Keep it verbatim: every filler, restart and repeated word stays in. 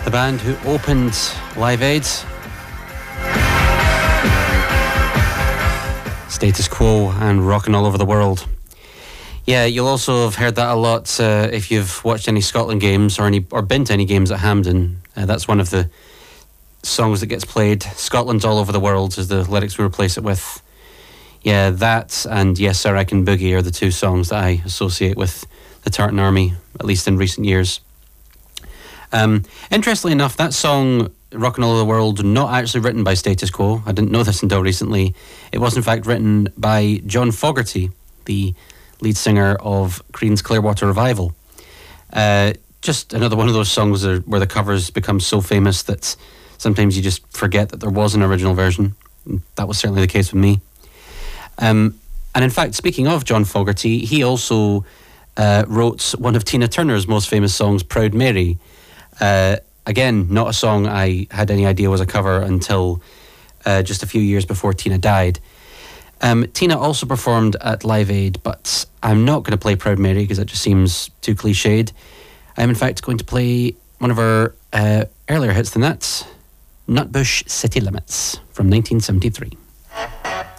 The band who opened Live Aid. Status Quo and Rockin' All Over the World. Yeah, you'll also have heard that a lot uh, if you've watched any Scotland games or any or been to any games at Hampden. Uh, that's one of the songs that gets played. Scotland's All Over the World is the lyrics we replace it with. Yeah, that and Yes Sir I Can Boogie are the two songs that I associate with the Tartan Army, at least in recent years. Um, interestingly enough, that song, Rockin' All Over the World, not actually written by Status Quo. I didn't know this until recently. It was in fact written by John Fogerty, the lead singer of Creedence Clearwater Revival. Uh, just another one of those songs where the covers become so famous that sometimes you just forget that there was an original version. That was certainly the case with me. Um, and in fact, speaking of John Fogerty, he also uh, wrote one of Tina Turner's most famous songs, Proud Mary. Uh, again, not a song I had any idea was a cover until uh, just a few years before Tina died. Um, Tina also performed at Live Aid, but I'm not going to play Proud Mary because it just seems too cliched. I'm in fact going to play one of her uh, earlier hits than that, Nutbush City Limits from nineteen seventy-three.